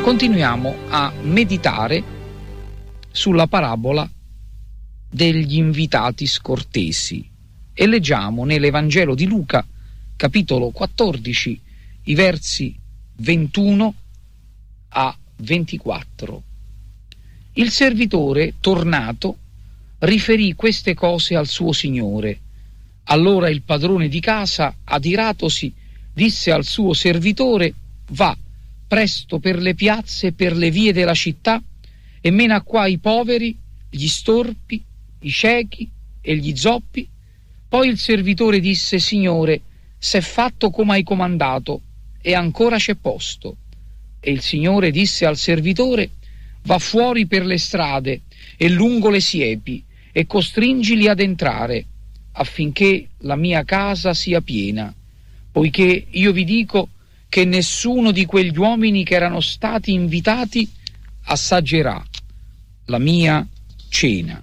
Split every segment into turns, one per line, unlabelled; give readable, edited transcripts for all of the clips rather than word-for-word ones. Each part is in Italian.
continuiamo a meditare sulla parabola degli invitati scortesi e leggiamo nell'Evangelo di Luca, capitolo 14, i versi 21 a 24. Il servitore, tornato, riferì queste cose al suo signore. Allora il padrone di casa, adiratosi, disse al suo servitore: va presto per le piazze e per le vie della città e mena qua i poveri, gli storpi, i ciechi e gli zoppi. Poi il servitore disse: Signore, s'è fatto come hai comandato e ancora c'è posto. E il Signore disse al servitore: va fuori per le strade e lungo le siepi e costringili ad entrare, affinché la mia casa sia piena, poiché io vi dico che nessuno di quegli uomini che erano stati invitati assaggerà la mia cena.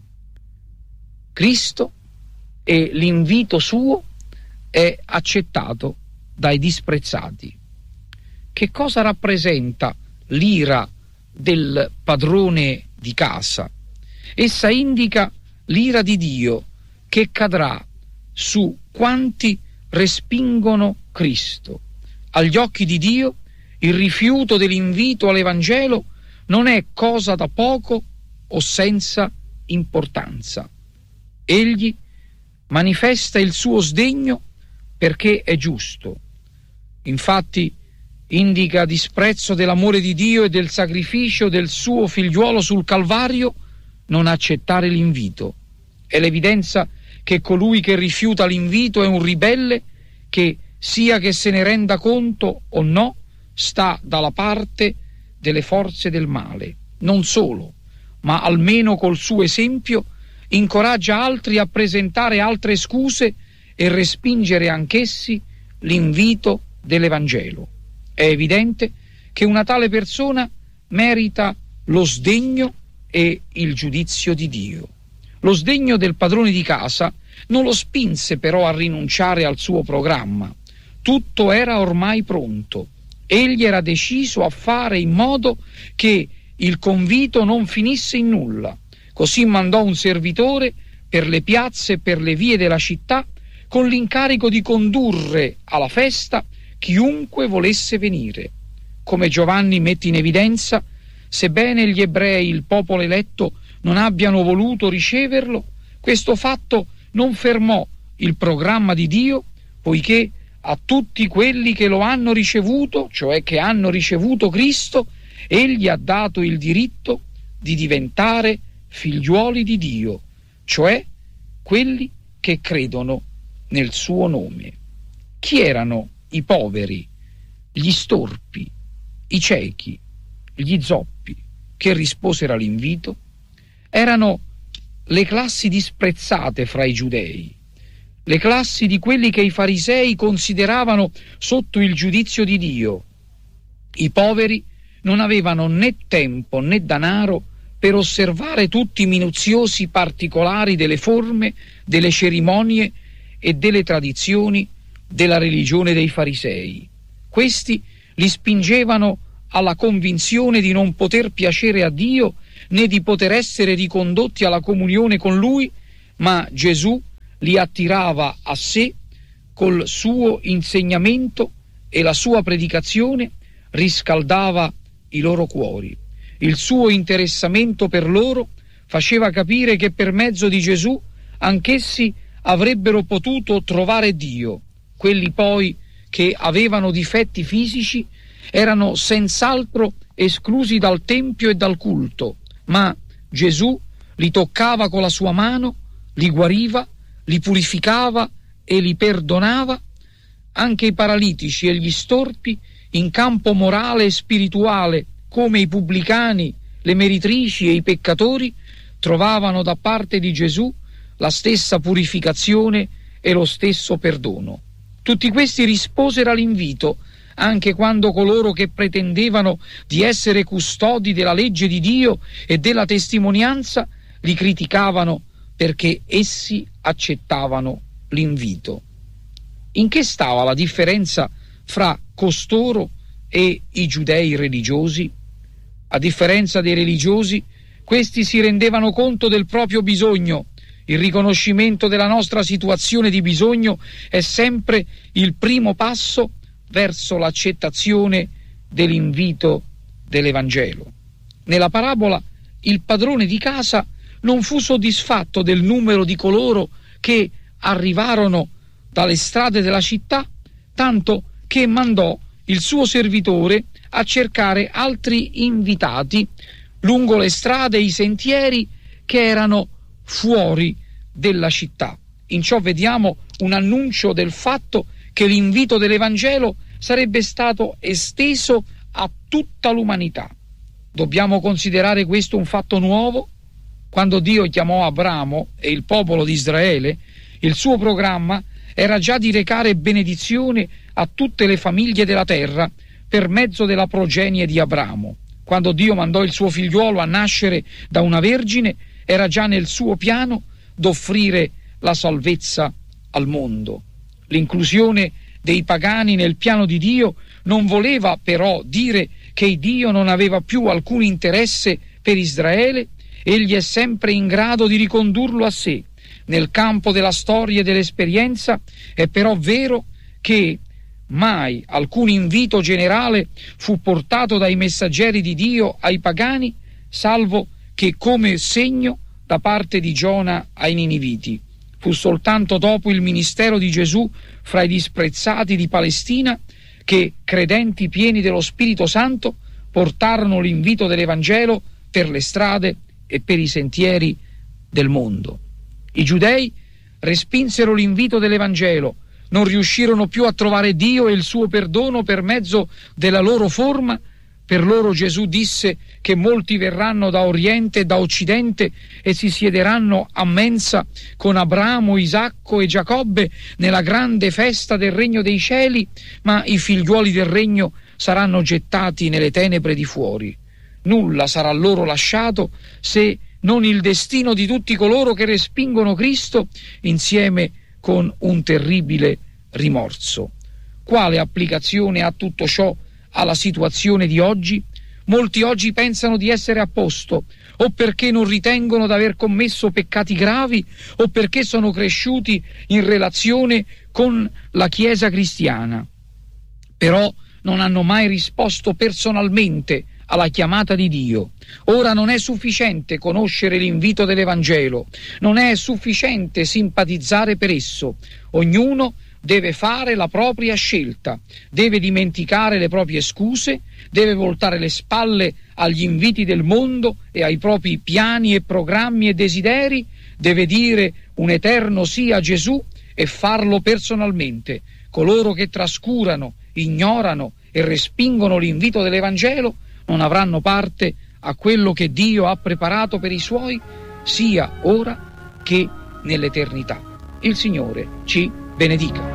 Cristo e l'invito suo è accettato dai disprezzati. Che cosa rappresenta l'ira del padrone di casa? Essa indica l'ira di Dio che cadrà su quanti respingono Cristo. Agli occhi di Dio il rifiuto dell'invito all'Evangelo non è cosa da poco o senza importanza. Egli manifesta il suo sdegno perché è giusto. Infatti indica disprezzo dell'amore di Dio e del sacrificio del suo figliuolo sul Calvario non accettare l'invito. È l'evidenza che colui che rifiuta l'invito è un ribelle che, sia che se ne renda conto o no, sta dalla parte delle forze del male. Non solo, ma almeno col suo esempio incoraggia altri a presentare altre scuse e respingere anch'essi l'invito dell'Evangelo. È evidente che una tale persona merita lo sdegno e il giudizio di Dio. Lo sdegno del padrone di casa non lo spinse però a rinunciare al suo programma. Tutto era ormai pronto. Egli era deciso a fare in modo che il convito non finisse in nulla. Così mandò un servitore per le piazze e per le vie della città con l'incarico di condurre alla festa chiunque volesse venire. Come Giovanni mette in evidenza, sebbene gli ebrei, il popolo eletto, non abbiano voluto riceverlo, questo fatto non fermò il programma di Dio, poiché a tutti quelli che lo hanno ricevuto, cioè che hanno ricevuto Cristo, egli ha dato il diritto di diventare figliuoli di Dio, cioè quelli che credono nel suo nome. Chi erano i poveri, gli storpi, i ciechi, gli zoppi che risposero all'invito? Erano le classi disprezzate fra i giudei, le classi di quelli che i farisei consideravano sotto il giudizio di Dio. I poveri non avevano né tempo né denaro per osservare tutti i minuziosi particolari delle forme, delle cerimonie e delle tradizioni della religione dei farisei. Questi li spingevano alla convinzione di non poter piacere a Dio né di poter essere ricondotti alla comunione con Lui, ma Gesù li attirava a sé col suo insegnamento e la sua predicazione riscaldava i loro cuori. Il suo interessamento per loro faceva capire che per mezzo di Gesù anch'essi avrebbero potuto trovare Dio. Quelli poi che avevano difetti fisici erano senz'altro esclusi dal tempio e dal culto, ma Gesù li toccava con la sua mano, li guariva, li purificava e li perdonava. Anche i paralitici e gli storpi in campo morale e spirituale, come i pubblicani, le meretrici e i peccatori, trovavano da parte di Gesù la stessa purificazione e lo stesso perdono. Tutti questi risposero all'invito, anche quando coloro che pretendevano di essere custodi della legge di Dio e della testimonianza li criticavano perché essi accettavano l'invito. In che stava la differenza fra costoro e i giudei religiosi? A differenza dei religiosi, questi si rendevano conto del proprio bisogno. Il riconoscimento della nostra situazione di bisogno è sempre il primo passo verso l'accettazione dell'invito dell'Evangelo. Nella parabola, il padrone di casa non fu soddisfatto del numero di coloro che arrivarono dalle strade della città, tanto che mandò il suo servitore a cercare altri invitati lungo le strade e i sentieri che erano fuori della città. In ciò vediamo un annuncio del fatto che l'invito dell'Evangelo sarebbe stato esteso a tutta l'umanità. Dobbiamo considerare questo un fatto nuovo? Quando Dio chiamò Abramo e il popolo di Israele, il suo programma era già di recare benedizione a tutte le famiglie della terra per mezzo della progenie di Abramo. Quando Dio mandò il suo figliuolo a nascere da una vergine, era già nel suo piano d'offrire la salvezza al mondo. L'inclusione dei pagani nel piano di Dio non voleva però dire che Dio non aveva più alcun interesse per Israele. Egli è sempre in grado di ricondurlo a sé. Nel campo della storia e dell'esperienza è però vero che mai alcun invito generale fu portato dai messaggeri di Dio ai pagani, salvo che come segno da parte di Giona ai Niniviti. Fu soltanto dopo il ministero di Gesù fra i disprezzati di Palestina che credenti pieni dello Spirito Santo portarono l'invito dell'Evangelo per le strade e per i sentieri del mondo. I giudei respinsero l'invito dell'Evangelo, non riuscirono più a trovare Dio e il suo perdono per mezzo della loro forma. Per loro Gesù disse che molti verranno da Oriente e da Occidente e si siederanno a mensa con Abramo, Isacco e Giacobbe nella grande festa del regno dei cieli, ma i figliuoli del regno saranno gettati nelle tenebre di fuori. Nulla sarà loro lasciato se non il destino di tutti coloro che respingono Cristo insieme con un terribile rimorso. Quale applicazione ha tutto ciò alla situazione di oggi? Molti oggi pensano di essere a posto, o perché non ritengono d'aver commesso peccati gravi, o perché sono cresciuti in relazione con la Chiesa cristiana. Però non hanno mai risposto personalmente alla chiamata di Dio. Ora non è sufficiente conoscere l'invito dell'Evangelo, non è sufficiente simpatizzare per esso. Ognuno deve fare la propria scelta, deve dimenticare le proprie scuse, deve voltare le spalle agli inviti del mondo e ai propri piani e programmi e desideri, deve dire un eterno sì a Gesù e farlo personalmente. Coloro che trascurano, ignorano e respingono l'invito dell'Evangelo non avranno parte a quello che Dio ha preparato per i suoi, sia ora che nell'eternità. Il Signore ci benedica.